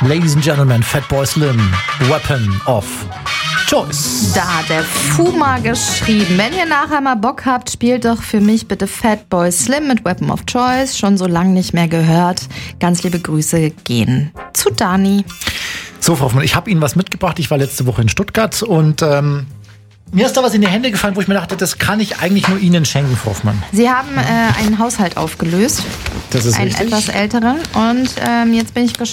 Ladies and Gentlemen, Fatboy Slim, Weapon of Choice. Da hat der Fuma geschrieben. Wenn ihr nachher mal Bock habt, spielt doch für mich bitte Fatboy Slim mit Weapon of Choice. Schon so lange nicht mehr gehört. Ganz liebe Grüße gehen zu Dani. So, Frau Hoffmann, ich habe Ihnen was mitgebracht. Ich war letzte Woche in Stuttgart und mir ist da was in die Hände gefallen, wo ich mir dachte, das kann ich eigentlich nur Ihnen schenken, Frau Hoffmann. Sie haben einen Haushalt aufgelöst. Das ist einen richtig. etwas älteren. Und jetzt bin ich gespannt.